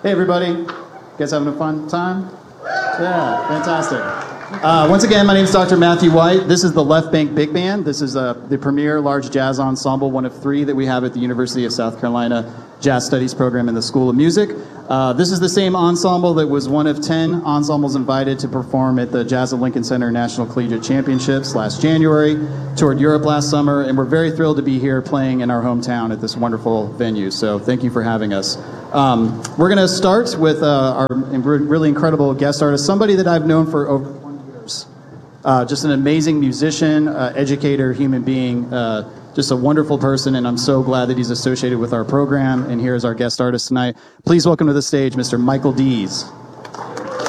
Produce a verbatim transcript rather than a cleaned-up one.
Hey everybody, you guys having a fun time? Yeah, fantastic. Uh, once again, my name is Doctor Matthew White. This is the Left Bank Big Band. This is uh, the premier large jazz ensemble, one of three that we have at the University of South Carolina Jazz Studies program in the School of Music. Uh, this is the same ensemble that was one of ten ensembles invited to perform at the Jazz at Lincoln Center National Collegiate Championships last January, toured Europe last summer, and we're very thrilled to be here playing in our hometown at this wonderful venue. So thank you for having us. Um, we're going to start with uh, our really incredible guest artist, somebody that I've known for over twenty years. Uh, just an amazing musician, uh, educator, human being, uh, just a wonderful person, and I'm so glad that he's associated with our program. And here's our guest artist tonight. Please welcome to the stage Mister Michael Dees.